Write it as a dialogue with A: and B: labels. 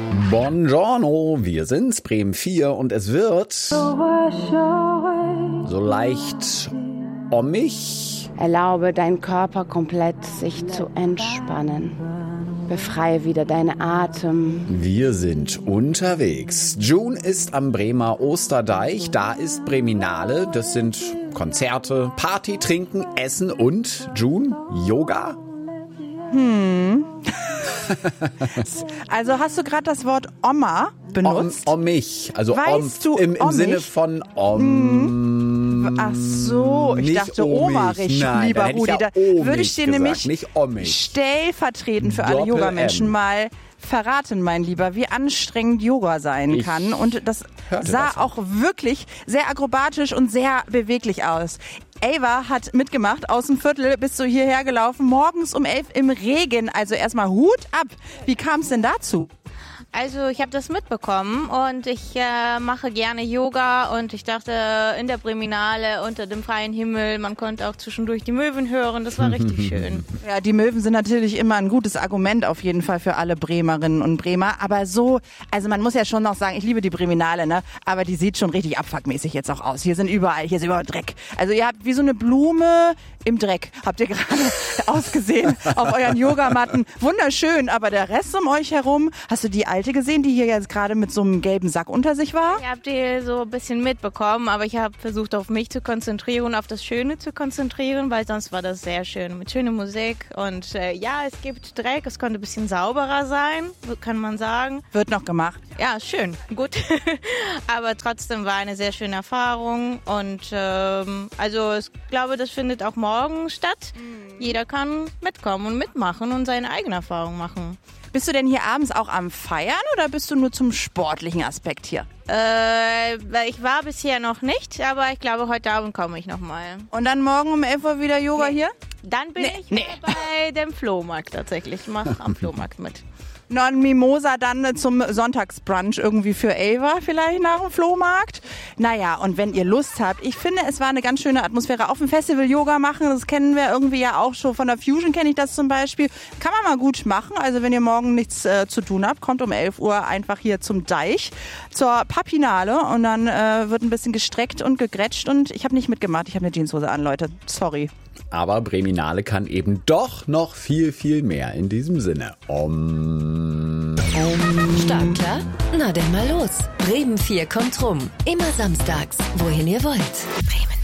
A: Buongiorno, wir sind's, Bremen 4 und es wird so leicht ommig.
B: Erlaube deinen Körper komplett sich zu entspannen. Befreie wieder deinen Atem.
A: Wir sind unterwegs. June ist am Bremer Osterdeich, da ist Breminale. Das sind Konzerte, Party, Trinken, Essen und, June, Yoga?
C: Also hast du gerade das Wort Oma benutzt?
A: Ommig, also
C: Weißt du,
A: im
C: ommig?
A: Sinne von
C: Ach so, ich dachte omerisch,
A: Nein,
C: lieber
A: dann hätte ich
C: Rudi.
A: ja
C: Da
A: ohmig
C: würde ich dir
A: gesagt,
C: nämlich
A: nicht ommig.
C: stellvertretend für alle
A: Doppel-M.
C: Yogamenschen mal verraten, mein Lieber, wie anstrengend Yoga sein kann. Und das sah
A: das.
C: auch wirklich sehr akrobatisch und sehr beweglich aus. Ava hat mitgemacht, aus dem Viertel bist du hierher gelaufen, morgens um 11 im Regen. Also erstmal Hut ab. Wie kam es denn dazu?
D: Also ich habe das mitbekommen und ich mache gerne Yoga und ich dachte in der Breminale unter dem freien Himmel, man konnte auch zwischendurch die Möwen hören, das war richtig schön.
C: Ja, die Möwen sind natürlich immer ein gutes Argument auf jeden Fall für alle Bremerinnen und Bremer, aber so, also man muss ja schon noch sagen, ich liebe die Breminale, ne, aber die sieht schon richtig abfuckmäßig jetzt auch aus. Hier ist überall Dreck. Also ihr habt wie so eine Blume im Dreck, habt ihr gerade ausgesehen auf euren Yogamatten. Wunderschön, aber der Rest um euch herum, hast du die Alte gesehen, die hier jetzt gerade mit so einem gelben Sack unter sich war?
D: Ich habe die so ein bisschen mitbekommen, aber ich habe versucht auf mich zu konzentrieren, auf das Schöne zu konzentrieren, weil sonst war das sehr schön, mit schöner Musik und ja, es gibt Dreck, es konnte ein bisschen sauberer sein, kann man sagen.
C: Wird noch gemacht.
D: Ja, schön, gut, aber trotzdem war eine sehr schöne Erfahrung und also ich glaube, das findet auch morgen statt. Jeder kann mitkommen und mitmachen und seine eigene Erfahrung machen.
C: Bist du denn hier abends auch am Feiern oder bist du nur zum sportlichen Aspekt hier?
D: Ich war bisher noch nicht, aber ich glaube, heute Abend komme ich nochmal.
C: Und dann morgen um 11 Uhr wieder Yoga hier?
D: Dann bin ich bei dem Flohmarkt tatsächlich. Ich mache am Flohmarkt mit.
C: Noch ein Mimosa dann zum Sonntagsbrunch irgendwie für Ava vielleicht nach dem Flohmarkt. Naja, und wenn ihr Lust habt, ich finde, es war eine ganz schöne Atmosphäre. Auf dem Festival Yoga machen, das kennen wir irgendwie ja auch schon. Von der Fusion kenne ich das zum Beispiel. Kann man mal gut machen. Also wenn ihr morgen nichts zu tun habt, kommt um 11 Uhr einfach hier zum Deich, zur Papinale und dann wird ein bisschen gestreckt und gegrätscht und ich habe nicht mitgemacht. Ich habe eine Jeanshose an, Leute. Sorry.
A: Aber Breminale kann eben doch noch viel, viel mehr. In diesem Sinne.
E: Startklar? Na denn mal los. Bremen 4 kommt rum. Immer samstags, wohin ihr wollt. Bremen